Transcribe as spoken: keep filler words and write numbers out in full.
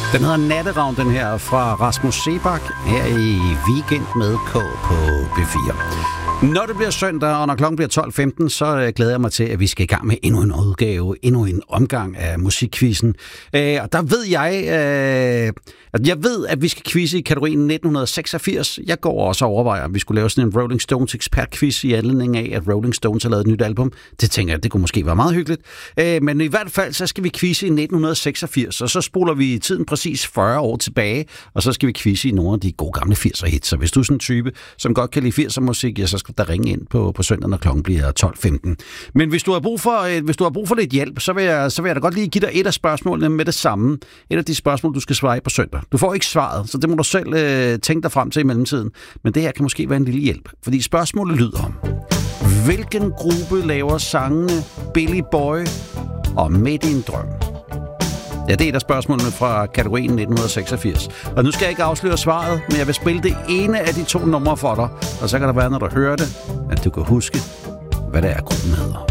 Den hedder Natteravn, den her fra Rasmus Seebach, her i Weekend med K på B fire. Når det bliver søndag, og når klokken bliver tolv femten, så glæder jeg mig til, at vi skal i gang med endnu en udgave, endnu en omgang af musikquizzen. Øh, og der ved jeg, øh, at jeg ved, at vi skal quizze i kategorien nitten seksogfirs. Jeg går også og overvejer, at vi skulle lave sådan en Rolling Stones ekspert-quiz i anledning af, at Rolling Stones har lavet et nyt album. Det tænker jeg, det kunne måske være meget hyggeligt. Øh, men i hvert fald, så skal vi quizze i nitten seksogfirs, og så spoler vi tiden præcis fyrre år tilbage, og så skal vi quizze i nogle af de gode gamle firser-hits. Så hvis du er sådan en type, som godt kan lide firser-musik, ja, så skal der ringe ind på, på søndag, når klokken bliver tolv femten. Men hvis du har brug for, hvis du har brug for lidt hjælp, så vil, jeg, så vil jeg da godt lige give dig et af spørgsmålene med det samme. Et af de spørgsmål, du skal svare på søndag. Du får ikke svaret, så det må du selv øh, tænke dig frem til i mellemtiden. Men det her kan måske være en lille hjælp, fordi spørgsmålet lyder: hvilken gruppe laver sangene Billy Boy og Midt i en drøm? Ja, det er et af spørgsmålene fra kategorien nitten seksogfirs. Og nu skal jeg ikke afsløre svaret, men jeg vil spille det ene af de to numre for dig. Og så kan der være, når du hører det, at du kan huske, hvad det er, gruppen hedder.